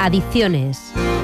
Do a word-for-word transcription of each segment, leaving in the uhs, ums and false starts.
Adicciones.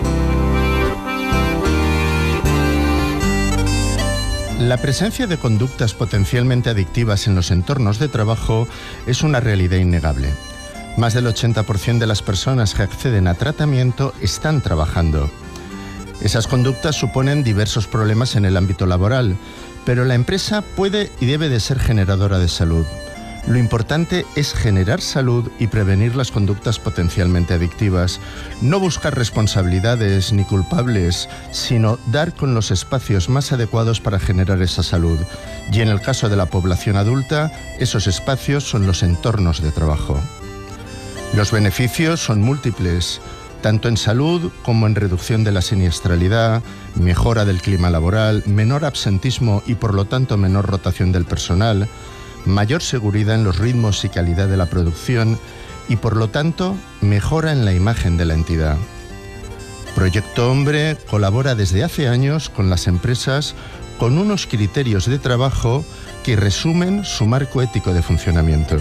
La presencia de conductas potencialmente adictivas en los entornos de trabajo es una realidad innegable. Más del ochenta por ciento de las personas que acceden a tratamiento están trabajando. Esas conductas suponen diversos problemas en el ámbito laboral, pero la empresa puede y debe de ser generadora de salud. Lo importante es generar salud y prevenir las conductas potencialmente adictivas, no buscar responsabilidades ni culpables, sino dar con los espacios más adecuados para generar esa salud. Y en el caso de la población adulta, esos espacios son los entornos de trabajo. Los beneficios son múltiples, tanto en salud como en reducción de la siniestralidad, mejora del clima laboral, menor absentismo y por lo tanto menor rotación del personal, mayor seguridad en los ritmos y calidad de la producción y, por lo tanto, mejora en la imagen de la entidad. Proyecto Hombre colabora desde hace años con las empresas con unos criterios de trabajo que resumen su marco ético de funcionamiento.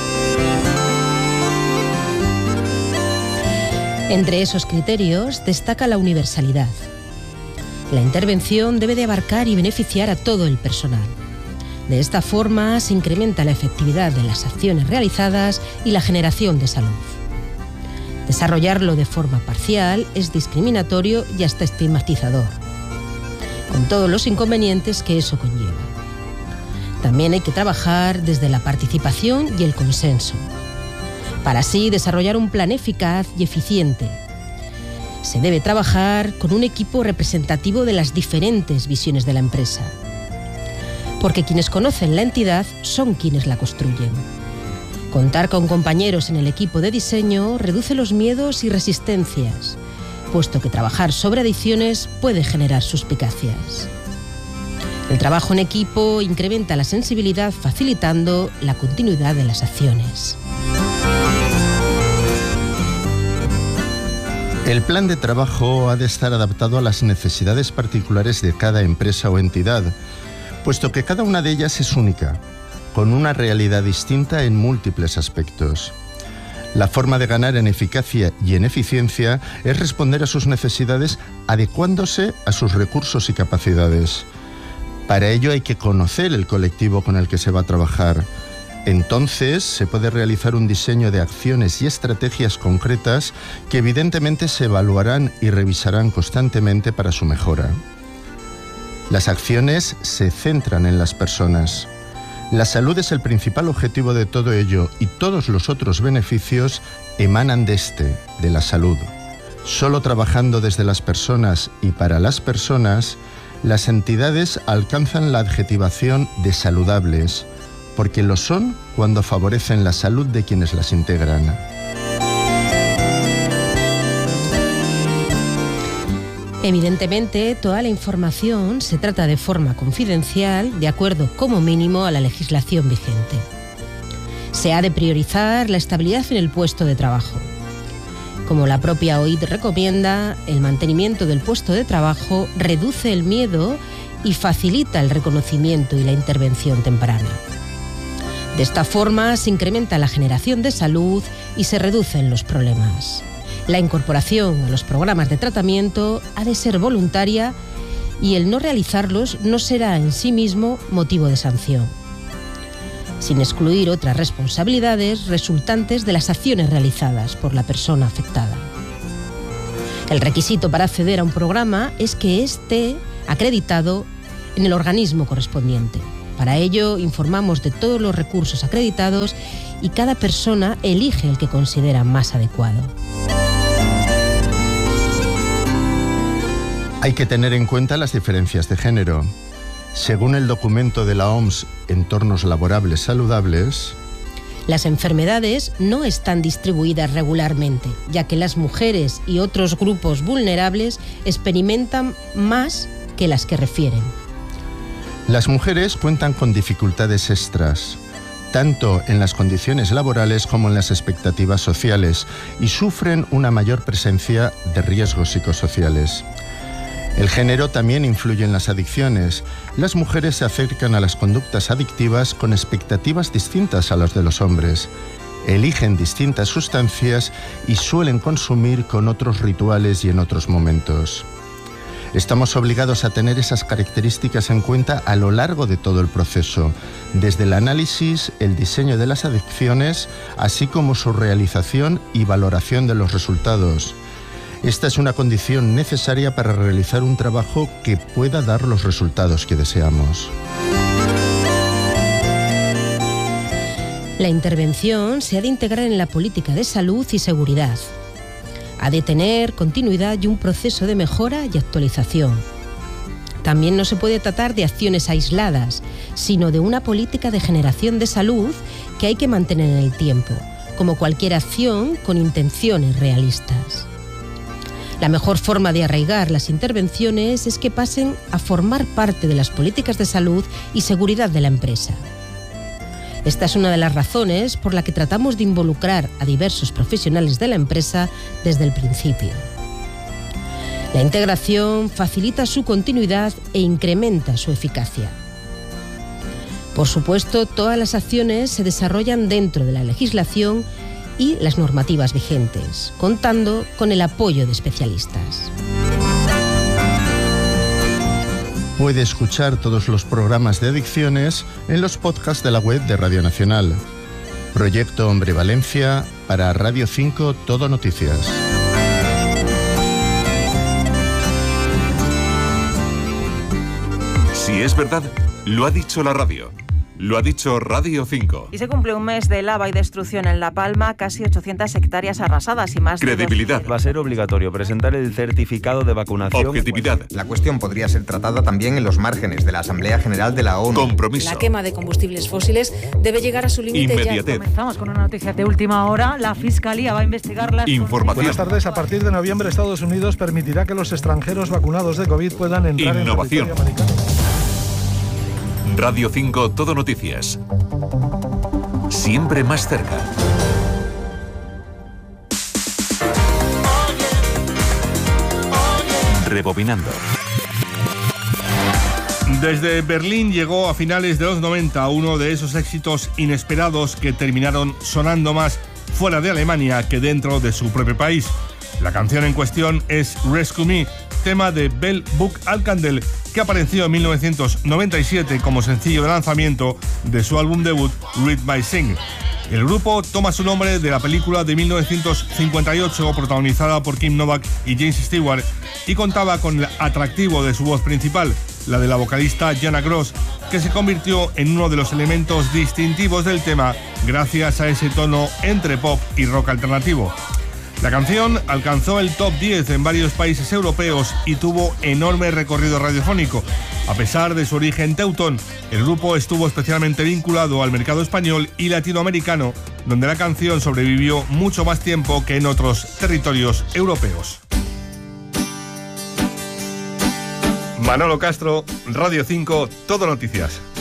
Entre esos criterios destaca la universalidad. La intervención debe de abarcar y beneficiar a todo el personal. De esta forma se incrementa la efectividad de las acciones realizadas y la generación de salud. Desarrollarlo de forma parcial es discriminatorio y hasta estigmatizador, con todos los inconvenientes que eso conlleva. También hay que trabajar desde la participación y el consenso, para así desarrollar un plan eficaz y eficiente. Se debe trabajar con un equipo representativo de las diferentes visiones de la empresa, porque quienes conocen la entidad son quienes la construyen. Contar con compañeros en el equipo de diseño reduce los miedos y resistencias, puesto que trabajar sobre adicciones puede generar suspicacias. El trabajo en equipo incrementa la sensibilidad, facilitando la continuidad de las acciones. El plan de trabajo ha de estar adaptado a las necesidades particulares de cada empresa o entidad, puesto que cada una de ellas es única, con una realidad distinta en múltiples aspectos. La forma de ganar en eficacia y en eficiencia es responder a sus necesidades adecuándose a sus recursos y capacidades. Para ello hay que conocer el colectivo con el que se va a trabajar. Entonces se puede realizar un diseño de acciones y estrategias concretas que evidentemente se evaluarán y revisarán constantemente para su mejora. Las acciones se centran en las personas. La salud es el principal objetivo de todo ello y todos los otros beneficios emanan de este, de la salud. Solo trabajando desde las personas y para las personas, las entidades alcanzan la adjetivación de saludables, porque lo son cuando favorecen la salud de quienes las integran. Evidentemente, toda la información se trata de forma confidencial, de acuerdo como mínimo a la legislación vigente. Se ha de priorizar la estabilidad en el puesto de trabajo. Como la propia O I T recomienda, el mantenimiento del puesto de trabajo reduce el miedo y facilita el reconocimiento y la intervención temprana. De esta forma se incrementa la generación de salud y se reducen los problemas. La incorporación a los programas de tratamiento ha de ser voluntaria y el no realizarlos no será en sí mismo motivo de sanción, sin excluir otras responsabilidades resultantes de las acciones realizadas por la persona afectada. El requisito para acceder a un programa es que esté acreditado en el organismo correspondiente. Para ello, informamos de todos los recursos acreditados y cada persona elige el que considera más adecuado. Hay que tener en cuenta las diferencias de género. Según el documento de la O M S Entornos Laborables Saludables, las enfermedades no están distribuidas regularmente, ya que las mujeres y otros grupos vulnerables experimentan más que las que refieren. Las mujeres cuentan con dificultades extras, tanto en las condiciones laborales como en las expectativas sociales, y sufren una mayor presencia de riesgos psicosociales. El género también influye en las adicciones. Las mujeres se acercan a las conductas adictivas con expectativas distintas a las de los hombres. eligen distintas sustancias y suelen consumir con otros rituales y en otros momentos. Estamos obligados a tener esas características en cuenta a lo largo de todo el proceso, desde el análisis, el diseño de las adicciones, así como su realización y valoración de los resultados. Esta es una condición necesaria para realizar un trabajo que pueda dar los resultados que deseamos. La intervención se ha de integrar en la política de salud y seguridad. Ha de tener continuidad y un proceso de mejora y actualización. También no se puede tratar de acciones aisladas, sino de una política de generación de salud que hay que mantener en el tiempo, como cualquier acción con intenciones realistas. La mejor forma de arraigar las intervenciones es que pasen a formar parte de las políticas de salud y seguridad de la empresa. Esta es una de las razones por la que tratamos de involucrar a diversos profesionales de la empresa desde el principio. La integración facilita su continuidad e incrementa su eficacia. Por supuesto, todas las acciones se desarrollan dentro de la legislación y las normativas vigentes, contando con el apoyo de especialistas. Puede escuchar todos los programas de adicciones en los podcasts de la web de Radio Nacional. Proyecto Hombre Valencia para Radio cinco Todo Noticias. Si es verdad, lo ha dicho la radio. Lo ha dicho Radio cinco. Y se cumple un mes de lava y destrucción en La Palma, casi ochocientas hectáreas arrasadas y más de Credibilidad. dos... Va a ser obligatorio presentar el certificado de vacunación. Objetividad. La cuestión podría ser tratada también en los márgenes de la Asamblea General de la ONU. Compromiso. La quema de combustibles fósiles debe llegar a su límite ya. Inmediatez. Comenzamos con una noticia de última hora. La Fiscalía va a investigar las... Información. Buenas tardes. A partir de noviembre, Estados Unidos permitirá que los extranjeros vacunados de COVID puedan entrar Innovación. en territorio americano. Radio cinco Todo Noticias. Siempre más cerca. Rebobinando. Desde Berlín llegó a finales de los noventa uno de esos éxitos inesperados que terminaron sonando más fuera de Alemania que dentro de su propio país. La canción en cuestión es Rescue Me, tema de Bell Buck Alcandel, que apareció en mil novecientos noventa y siete como sencillo de lanzamiento de su álbum debut Read My Sing. El grupo toma su nombre de la película de mil novecientos cincuenta y ocho protagonizada por Kim Novak y James Stewart y contaba con el atractivo de su voz principal, la de la vocalista Jana Gross, que se convirtió en uno de los elementos distintivos del tema gracias a ese tono entre pop y rock alternativo. La canción alcanzó el top diez en varios países europeos y tuvo enorme recorrido radiofónico. A pesar de su origen teutón, el grupo estuvo especialmente vinculado al mercado español y latinoamericano, donde la canción sobrevivió mucho más tiempo que en otros territorios europeos. Manolo Castro, Radio cinco, Todo Noticias.